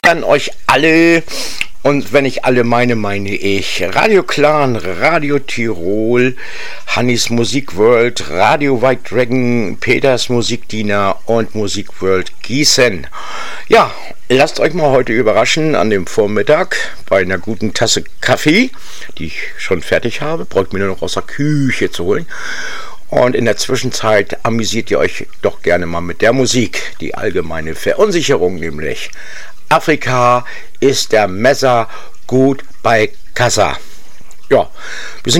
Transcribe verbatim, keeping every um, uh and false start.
an euch alle. Und wenn ich alle meine, meine ich Radio Clan, Radio Tirol, Hannis Musik World, Radio White Dragon, Peters Musikdiener und Musik World Gießen. Ja, lasst euch mal heute überraschen an dem Vormittag bei einer guten Tasse Kaffee, die ich schon fertig habe, braucht mir nur noch aus der Küche zu holen. Und in der Zwischenzeit amüsiert ihr euch doch gerne mal mit der Musik, die allgemeine Verunsicherung nämlich. Afrika ist der Messer gut bei Kassa. Ja, wir sind